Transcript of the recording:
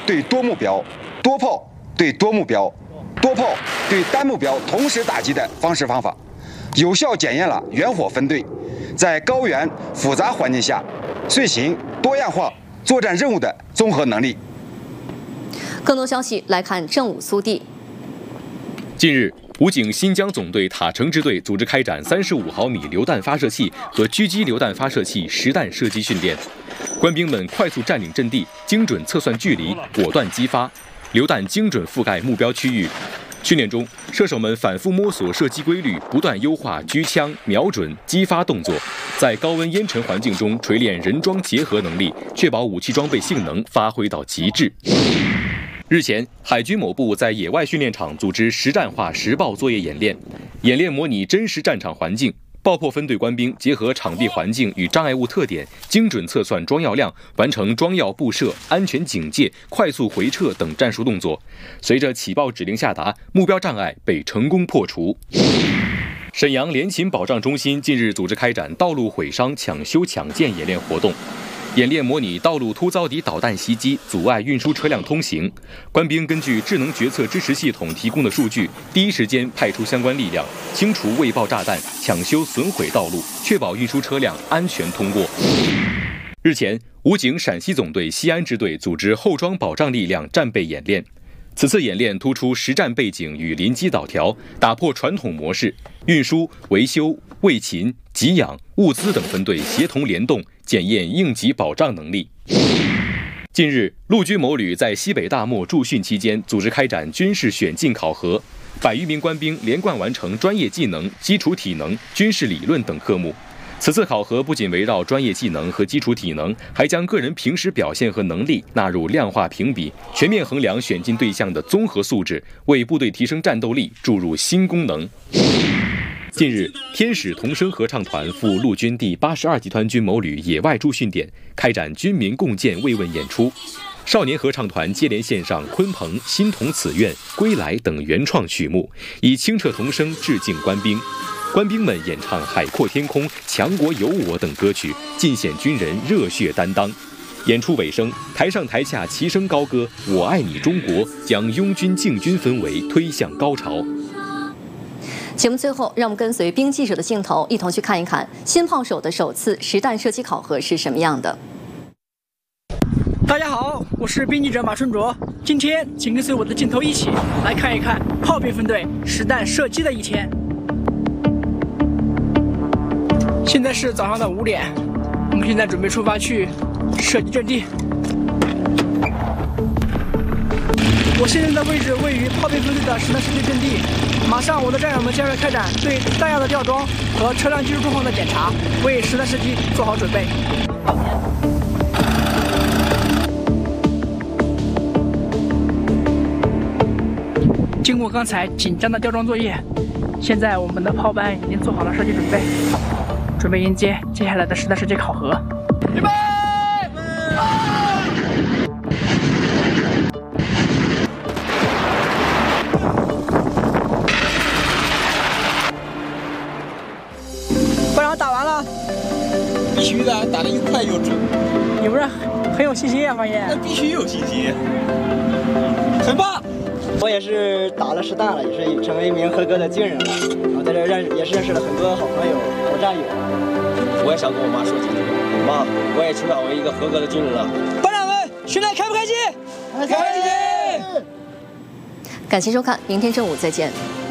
对多目标、多炮对多目标、多炮对单目标同时打击的方式方法，有效检验了远火分队在高原复杂环境下遂行多样化作战任务的综合能力。 更多消息来看正午苏地。 近日，武警新疆总队塔城支队组织开展35毫米榴弹发射器和狙击榴弹发射器实弹射击训练，官兵们快速占领阵地，精准测算距离，果断击发，榴弹精准覆盖目标区域。训练中，射手们反复摸索射击规律，不断优化狙枪、瞄准、击发动作，在高温烟尘环境中锤炼人装结合能力，确保武器装备性能发挥到极致。日前，海军某部在野外训练场组织实战化实爆作业演练，演练模拟真实战场环境。爆破分队官兵结合场地环境与障碍物特点，精准测算装药量，完成装药布设、安全警戒、快速回撤等战术动作。随着起爆指令下达，目标障碍被成功破除。沈阳联勤保障中心近日组织开展道路毁伤抢修抢建演练活动。演练模拟道路突遭敌导弹袭击，阻碍运输车辆通行。官兵根据智能决策支持系统提供的数据，第一时间派出相关力量，清除未爆炸弹，抢修损毁道路，确保运输车辆安全通过。日前，武警陕西总队西安支队组织后装保障力量战备演练。此次演练突出实战背景与临机导调，打破传统模式，运输、维修、卫勤、给养、物资等分队协同联动，检验应急保障能力。近日，陆军某旅在西北大漠驻训期间组织开展军事选进考核，100余名官兵连贯完成专业技能、基础体能、军事理论等科目。此次考核不仅围绕专业技能和基础体能，还将个人平时表现和能力纳入量化评比，全面衡量选进对象的综合素质，为部队提升战斗力注入新功能。近日，天使童声合唱团赴陆军第82集团军某旅野外驻训点，开展军民共建慰问演出。少年合唱团接连献上《鲲鹏》《心同此愿》《归来》等原创曲目，以清澈童声致敬官兵。官兵们演唱《海阔天空》《强国有我》等歌曲，尽显军人热血担当。演出尾声，台上台下齐声高歌“我爱你中国”，将拥军敬军氛围推向高潮。 节目最后，让我们跟随兵记者的镜头，一同去看一看新炮手的首次实弹射击考核是什么样的。 大家好，我是兵记者马春卓，今天请跟随我的镜头一起来看一看炮兵分队实弹射击的一天。现在是早上的5点，我们现在准备出发去射击阵地。我现在的位置位于炮兵分队的实弹射击阵地，马上我的战友们将会开展对弹药的吊装和车辆技术状况的检查，为实弹射击做好准备。经过刚才紧张的吊装作业，现在我们的炮班已经做好了射击准备，准备迎接接下来的实弹射击考核。预备！班长打完了， 必须的，打得又快又准。 你不是很有信心啊，方爷？ 那必须有信心，很棒。 我也是打了实弹了，也是成为一名合格的军人了。然后在这也是认识了很多好朋友、好战友。 我也想跟我妈说几句，妈，我也成长为一个合格的军人了。 班长们，训练开不开心？ 开心！ 感谢收看，明天正午再见。